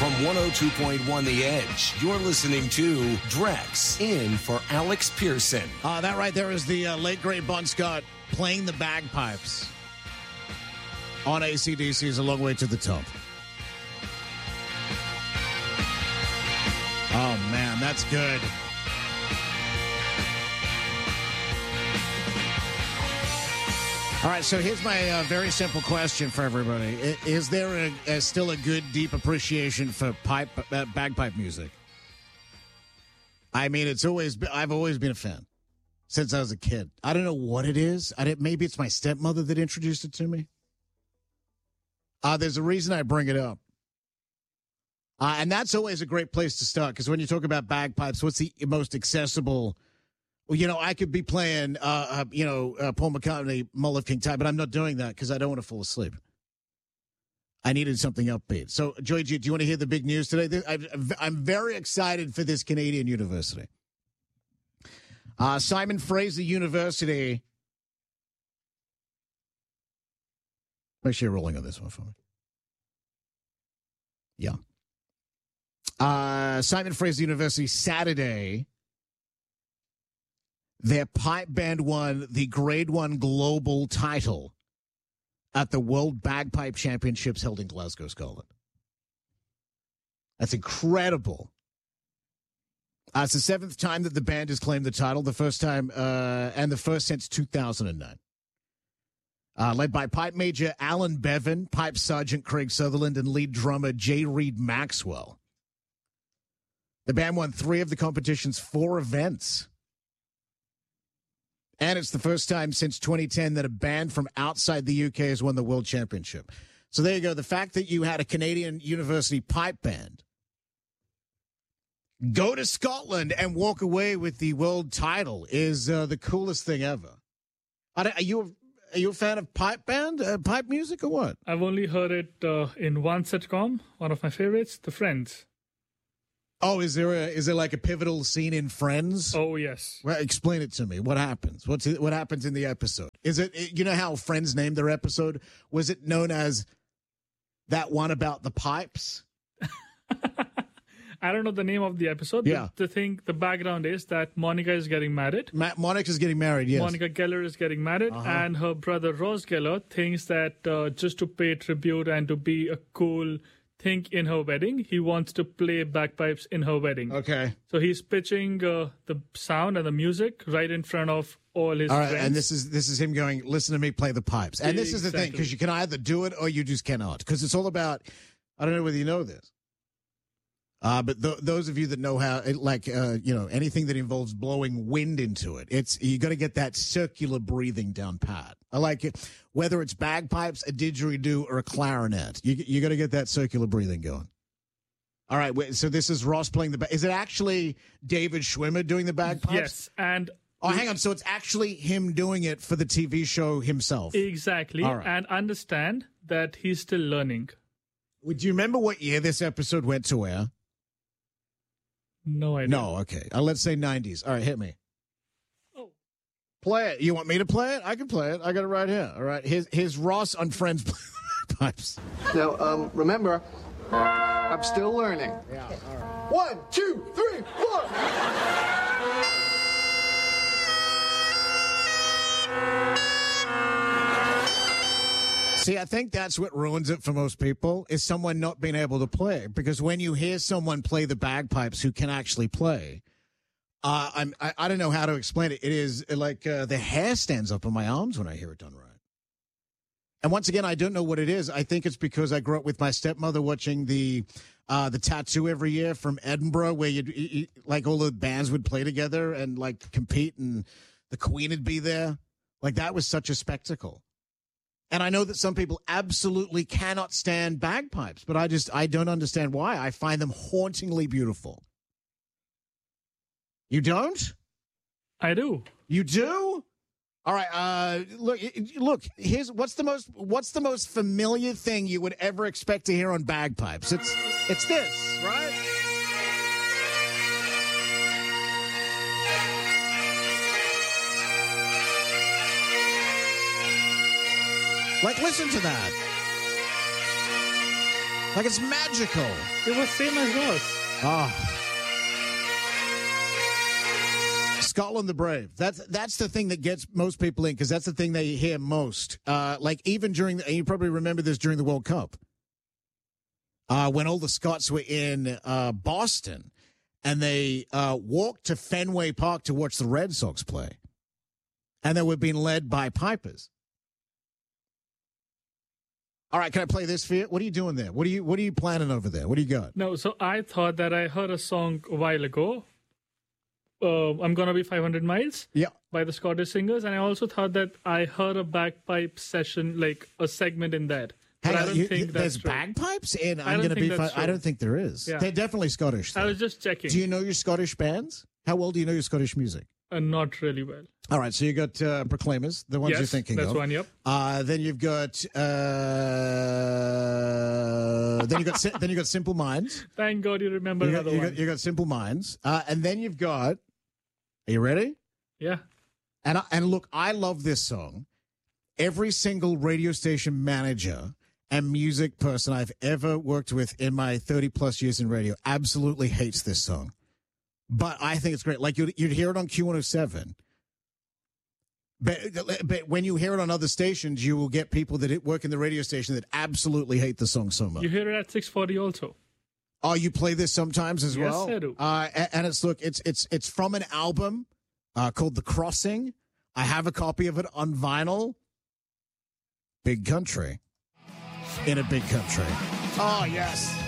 From 102.1 The Edge, you're listening to Drex in for Alex Pearson. That right there is the late, great Bon Scott playing the bagpipes on AC/DC's A Long Way to the Top. Oh, man, that's good. All right, so here's my very simple question for everybody. Is there still a good, deep appreciation for bagpipe music? I mean, I've always been a fan since I was a kid. I don't know what it is. Maybe it's my stepmother that introduced it to me. There's a reason I bring it up. And that's always a great place to start, because when you talk about bagpipes, what's the most accessible? Well, I could be playing, Paul McCartney, Mull of King Tide, but I'm not doing that because I don't want to fall asleep. I needed something upbeat. So, Joy G, do you want to hear the big news today? I'm very excited for this Canadian university. Simon Fraser University. Make sure you're rolling on this one for me. Yeah. Simon Fraser University, Saturday, their pipe band won the Grade 1 global title at the World Bagpipe Championships held in Glasgow, Scotland. That's incredible. It's the seventh time that the band has claimed the title, the first time, and the first since 2009. Led by pipe major Alan Bevan, pipe sergeant Craig Sutherland, and lead drummer J. Reed Maxwell. The band won 3 of the competition's 4 events. And it's the first time since 2010 that a band from outside the UK has won the World Championship. So there you go. The fact that you had a Canadian university pipe band go to Scotland and walk away with the world title is the coolest thing ever. Are you a fan of pipe music, or what? I've only heard it in one sitcom, one of my favorites, The Friends. Oh, is there like a pivotal scene in Friends? Oh, yes. Well, explain it to me. What happens? What happens in the episode? Is it, you know how Friends named their episode? Was it known as that one about the pipes? I don't know the name of the episode. Yeah. The background is that Monica is getting married. Monica's getting married, yes. Monica Geller is getting married, and her brother Ross Geller thinks that just to pay tribute and to be a cool thing in her wedding, he wants to play bagpipes in her wedding. Okay. So he's pitching the sound and the music right in front of all his friends. And this is him going, listen to me play the pipes. And this is the thing, because you can either do it or you just cannot. Because it's all about, I don't know whether you know this, but those of you that know how, anything that involves blowing wind into it, you got to get that circular breathing down pat. I like it. Whether it's bagpipes, a didgeridoo, or a clarinet, you got to get that circular breathing going. All right. So this is Ross playing is it actually David Schwimmer doing the bagpipes? Yes. And hang on. So it's actually him doing it for the TV show himself. Exactly. All right. And understand that he's still learning. Do you remember what year this episode went to air? No idea. No, okay. Let's say 90s. All right, hit me. Oh. Play it. You want me to play it? I can play it. I got it right here. All right. Here's Ross on Friends pipes. Now, remember, I'm still learning. Yeah, all right. 1, 2, 3, 4. See, I think that's what ruins it for most people, is someone not being able to play. Because when you hear someone play the bagpipes who can actually play, I don't know how to explain it. It is like the hair stands up on my arms when I hear it done right. And once again, I don't know what it is. I think it's because I grew up with my stepmother watching the tattoo every year from Edinburgh, where you like all the bands would play together and like compete, and the Queen would be there. Like that was such a spectacle. And I know that some people absolutely cannot stand bagpipes, but I don't understand why. I find them hauntingly beautiful. You don't? I do. You do? All right. Look. Here's what's the most familiar thing you would ever expect to hear on bagpipes? It's this, right? Like, listen to that. Like it's magical. It was same as Ross. Ah. Scotland the Brave. That's the thing that gets most people in because that's the thing they hear most. Like even during, and you probably remember this during the World Cup, when all the Scots were in Boston and they walked to Fenway Park to watch the Red Sox play, and they were being led by pipers. All right, can I play this for you? What are you doing there? What are you planning over there? What do you got? No, so I thought that I heard a song a while ago. I'm Gonna Be 500 Miles by the Scottish Singers. And I also thought that I heard a bagpipe session, like a segment in that. But I don't think there's that's true. bagpipes in I'm Gonna Be Fine. I don't think there is. Yeah. They're definitely Scottish, though. I was just checking. Do you know your Scottish bands? How well do you know your Scottish music? Not really well. All right, so you got Proclaimers, the ones you're thinking that's of. one, yep. Then you've got then you got Simple Minds. Thank God you remember another one. You got Simple Minds, and then you've got. Are you ready? Yeah. And look, I love this song. Every single radio station manager and music person I've ever worked with in my 30 plus years in radio absolutely hates this song. But I think it's great. Like you'd hear it on Q107. But when you hear it on other stations, you will get people that work in the radio station that absolutely hate the song so much. You hear it at 640 also. Oh, you play this sometimes as well? Yes, I do. And it's from an album called The Crossing. I have a copy of it on vinyl. Big Country. In a Big Country. Oh, yes.